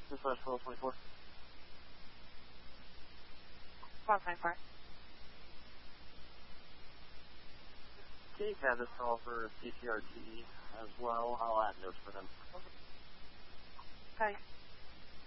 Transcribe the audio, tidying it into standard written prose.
Dispatch 1224. 1224. Can you have this call for CCRT as well? I'll add notes for them. Okay.